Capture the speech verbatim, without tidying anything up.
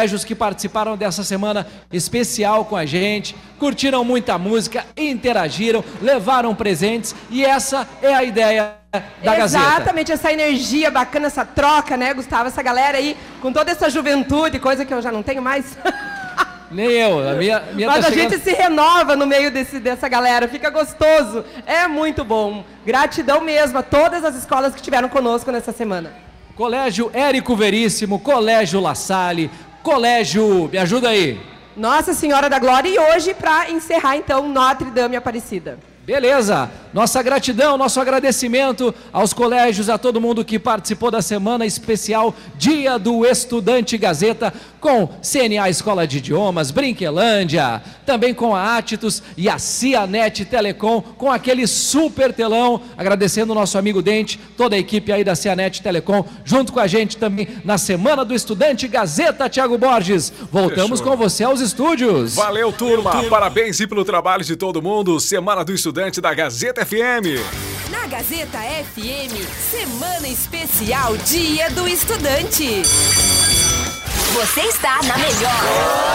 colégios que participaram dessa semana especial com a gente, curtiram muita música, interagiram, levaram presentes e essa é a ideia da Gazeta. Exatamente, essa energia bacana, essa troca, né, Gustavo? Essa galera aí, com toda essa juventude, coisa que eu já não tenho mais. Nem eu, a minha, minha Mas tá a chegando... gente se renova no meio desse, dessa galera, fica gostoso, é muito bom. Gratidão mesmo a todas as escolas que estiveram conosco nessa semana. Colégio Érico Veríssimo, Colégio La Salle, Colégio... Me ajuda aí. Nossa Senhora da Glória e hoje, para encerrar então, Notre Dame Aparecida. Beleza, nossa gratidão, nosso agradecimento aos colégios, a todo mundo que participou da semana especial Dia do Estudante Gazeta, com C N A Escola de Idiomas, Brinquelândia, também com a Atitus e a Cianet Telecom, com aquele super telão, agradecendo o nosso amigo Dente, toda a equipe aí da Cianet Telecom, junto com a gente também na Semana do Estudante Gazeta. Thiago Borges, voltamos Fechou. com você aos estúdios. Valeu, turma, Valeu, turma. Parabéns e pelo trabalho de todo mundo, Semana do Estudante da Gazeta F M. Na Gazeta F M, Semana Especial Dia do Estudante. Você está na melhor.